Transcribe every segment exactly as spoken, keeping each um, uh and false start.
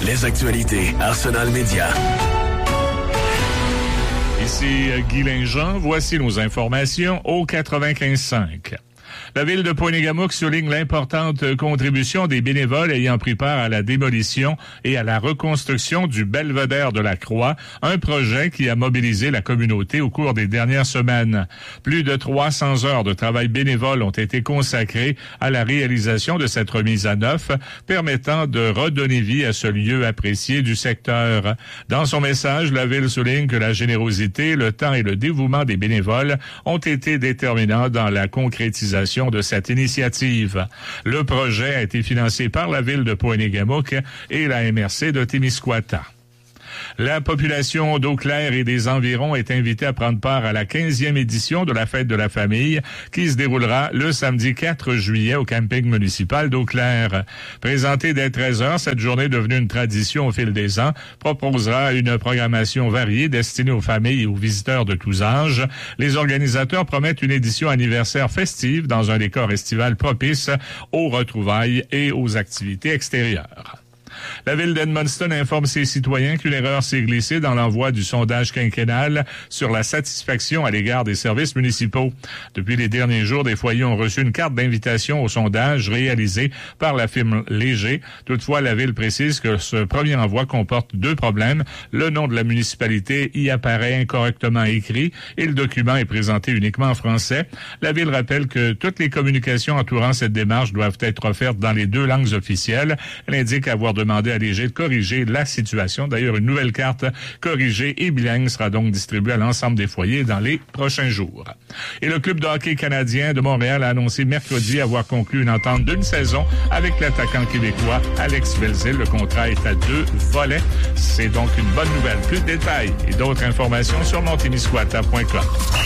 Les actualités Arsenal Média. Ici Guy Linjean, voici nos informations au quatre-vingt-quinze cinq. La ville de Pointe-Égamouk souligne l'importante contribution des bénévoles ayant pris part à la démolition et à la reconstruction du belvédère de la Croix, un projet qui a mobilisé la communauté au cours des dernières semaines. Plus de trois cents heures de travail bénévole ont été consacrées à la réalisation de cette remise à neuf, permettant de redonner vie à ce lieu apprécié du secteur. Dans son message, la ville souligne que la générosité, le temps et le dévouement des bénévoles ont été déterminants dans la concrétisation de cette initiative. Le projet a été financé par la ville de Pointe-Égamouk et la M R C de Témiscouata. La population d'Eau-Claire et des environs est invitée à prendre part à la quinzième édition de la Fête de la Famille qui se déroulera le samedi quatre juillet au camping municipal d'Eau-Claire. Présentée dès treize heures, cette journée devenue une tradition au fil des ans proposera une programmation variée destinée aux familles et aux visiteurs de tous âges. Les organisateurs promettent une édition anniversaire festive dans un décor estival propice aux retrouvailles et aux activités extérieures. La ville d'Edmundston informe ses citoyens qu'une erreur s'est glissée dans l'envoi du sondage quinquennal sur la satisfaction à l'égard des services municipaux. Depuis les derniers jours, des foyers ont reçu une carte d'invitation au sondage réalisé par la firme Léger. Toutefois, la ville précise que ce premier envoi comporte deux problèmes. Le nom de la municipalité y apparaît incorrectement écrit et le document est présenté uniquement en français. La ville rappelle que toutes les communications entourant cette démarche doivent être offertes dans les deux langues officielles. Elle indique avoir demandé à Léger de corriger la situation. D'ailleurs, une nouvelle carte corrigée et bilingue sera donc distribuée à l'ensemble des foyers dans les prochains jours. Et le club de hockey canadien de Montréal a annoncé mercredi avoir conclu une entente d'une saison avec l'attaquant québécois Alex Belzile. Le contrat est à deux volets. C'est donc une bonne nouvelle. Plus de détails et d'autres informations sur mon témiscouata point com.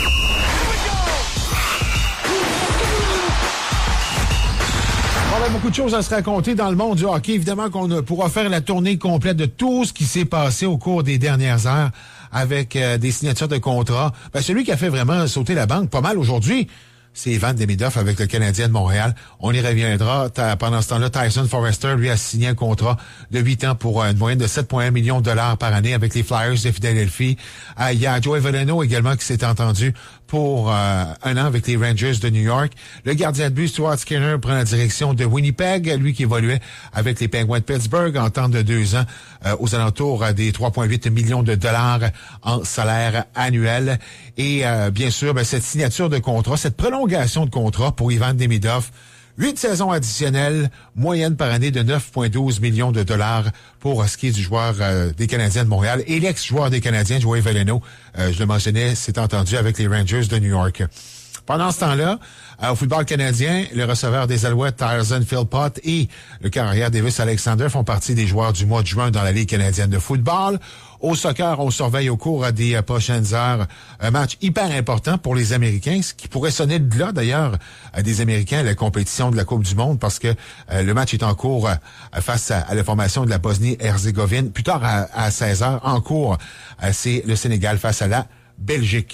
On a beaucoup de choses à se raconter dans le monde du hockey. Évidemment qu'on pourra faire la tournée complète de tout ce qui s'est passé au cours des dernières heures avec euh, des signatures de contrats. Ben, celui qui a fait vraiment sauter la banque pas mal aujourd'hui, c'est Evan Demidoff avec le Canadien de Montréal. On y reviendra. Pendant ce temps-là, Tyson Forrester, lui, a signé un contrat de huit ans pour une moyenne de sept virgule un millions de dollars par année avec les Flyers de Philadelphie. Euh, il y a Joey Veleno également qui s'est entendu pour euh, un an avec les Rangers de New York. Le gardien de but, Stuart Skinner, prend la direction de Winnipeg, lui qui évoluait avec les Penguins de Pittsburgh en temps de deux ans euh, aux alentours des trois virgule huit millions de dollars en salaire annuel. Et euh, bien sûr, ben, cette signature de contrat, cette prolongation de contrat pour Evan Demidoff, Huit saisons additionnelles, moyenne par année de neuf virgule douze millions de dollars pour ce qui est du joueur euh, des Canadiens de Montréal et l'ex-joueur des Canadiens, Joey Veleno. Euh, je le mentionnais, c'est entendu avec les Rangers de New York. Pendant ce temps-là, euh, au football canadien, le receveur des Alouettes, Tyson Philpott et le carrière Davis Alexander font partie des joueurs du mois de juin dans la Ligue canadienne de football. Au soccer, on surveille au cours des euh, prochaines heures un match hyper important pour les Américains, ce qui pourrait sonner de là, d'ailleurs, euh, des Américains à la compétition de la Coupe du Monde, parce que euh, le match est en cours euh, face à, à la formation de la Bosnie-Herzégovine. Plus tard, à, à seize heures, en cours, euh, c'est le Sénégal face à la Belgique.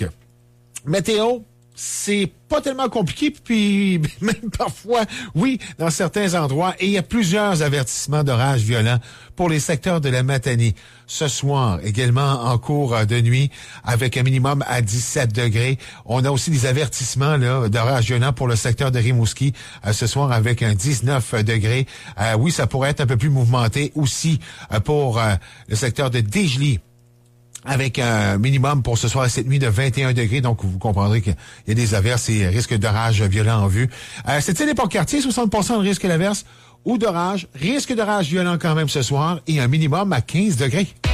Météo, c'est pas tellement compliqué, puis même parfois, oui, dans certains endroits. Et il y a plusieurs avertissements d'orage violents pour les secteurs de la Matanie. Ce soir, également en cours de nuit, avec un minimum à dix-sept degrés. On a aussi des avertissements là d'orage violent pour le secteur de Rimouski euh, ce soir avec un dix-neuf degrés. Euh, oui, ça pourrait être un peu plus mouvementé aussi euh, pour euh, le secteur de Dégelis, avec un minimum pour ce soir cette nuit de vingt et un degrés. Donc, vous comprendrez qu'il y a des averses et risques d'orage violent en vue. Euh, C'est-il les Port-Cartier, soixante pour cent de risque d'averse ou d'orage, risque d'orage violent quand même ce soir et un minimum à quinze degrés.